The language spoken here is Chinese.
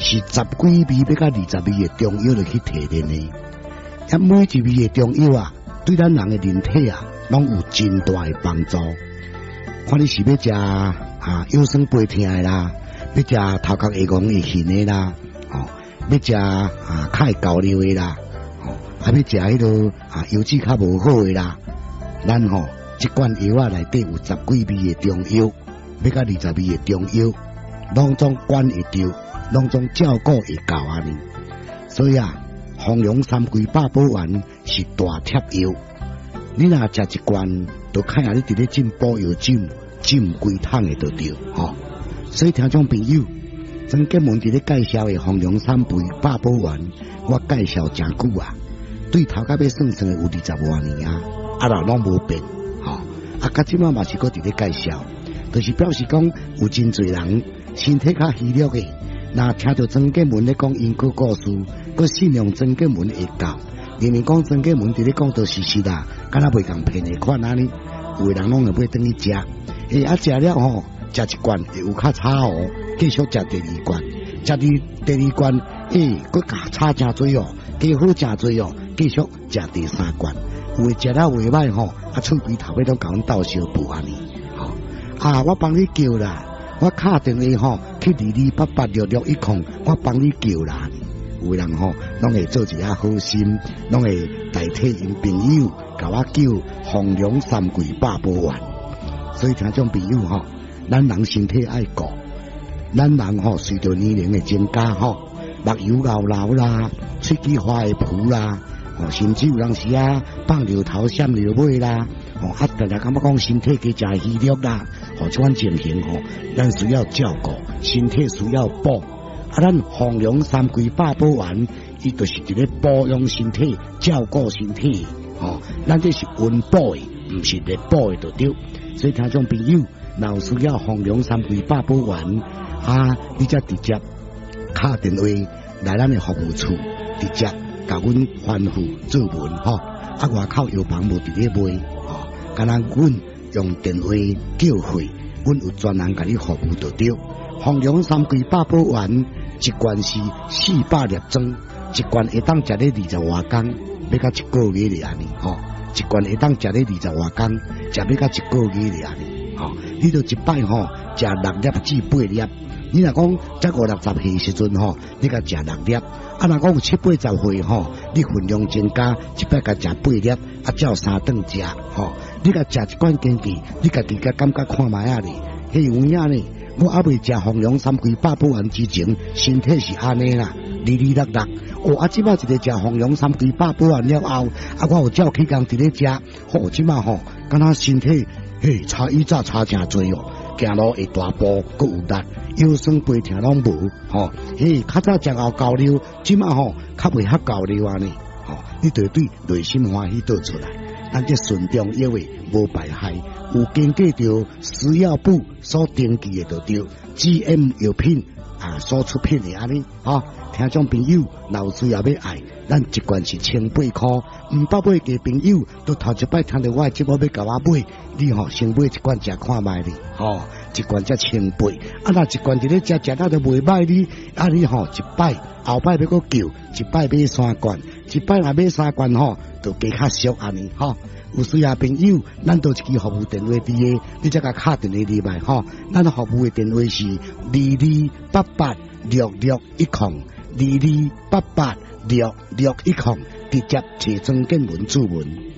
是10几味要到20味的中药就去提炼的。啊，每一味的中药啊，对咱人的人体啊，拢有真大的帮助。看你是要食腰酸背痛的啦，要食头壳会戆会晕的啦，要食较会交流的啦，要食迄个油脂较无好的啦，咱一罐药啊内底有10几味的中药，要到20味的中药，拢总管会着，拢总照顾会到安尼。所以红龙3龟八宝丸是大贴药，你若食一罐，就看下你伫咧进补药浸规桶的就对所以听众朋友，曾建文伫咧介绍的红龙3龟八宝丸，我介绍真久对头壳要算的有20多年啦拢无变到即马嘛是搁伫咧介绍，就是表示讲有真侪人身体较虚弱的，若听到曾建文咧讲因果故事，搁信仰曾建文会教，明明讲曾建文伫咧讲道是实敢若袂共骗的款安尼，有的人拢会转去食，食了食一罐会有较差继续食第2罐，食第2罐搁差真多加好真多继续食第3罐，有的食了袂歹厝边头尾拢甲阮斗相补安尼我帮你叫啦，我敲电话去22886610，我帮你叫啦。有的人拢会做一下好心，拢会代替因朋友甲我叫红龙3龟八宝丸。所以听众朋友咱人身体爱顾，咱人随着年龄的增加目睭老啦，喙齿花会浮啦，甚至有人时放尿头闪尿尾啦，大家感觉讲身体加真虚弱啦，这款情形咱需要照顾，身体需要补。咱红龙3龟八宝丸，伊就是伫咧保养身体、照顾身体咱这是温补的，不是热补的，就对。所以听众朋友，若有需要红龙3龟八宝丸你则直接打电话来咱的服务处，直接甲阮吩咐做文外口药房无伫咧卖敢若阮用电话叫会，阮有专人甲你服务就对。红龙3龟八宝丸一罐是400粒装，一罐会当食咧20多天，要到1个月咧安尼一罐会当食咧20多天，食要到1个月咧安尼你就一摆食6粒至8粒。你若讲才50-60岁时阵你甲食6粒，若讲有70-80岁你分量增加，一摆甲食8粒，照3顿食你甲食一罐坚持，你家己甲感觉看卖咧，有影呢。我未食红龙3龟八宝丸之前，身体是安尼啦，哩落。即摆一个食红龙3龟八宝丸了后，我有照起工伫咧食，即摆敢若身体差以早差真多行路会大步，搁有力，腰酸背痛拢无较早食后交流，即摆较袂遐交流安尼你对内心欢喜倒出来。咱这顺中药的无败害，有经过着食药部所登记的就对 GM 药品所出品的安尼听众朋友若有需要要爱，咱一罐是1800块，毋捌买嘅朋友都头一摆听到我的节目要甲我买，你先买一罐食看卖哩一罐才1800，若一罐伫咧食到就袂歹哩，你一摆后摆要搁叫，一摆买3罐，一摆若买3罐就加较俗安尼有需要朋友，咱都一支服务电话伫个，你才甲敲电话入来咱服务的电话是22886610，22886610，直接找曾建文主文。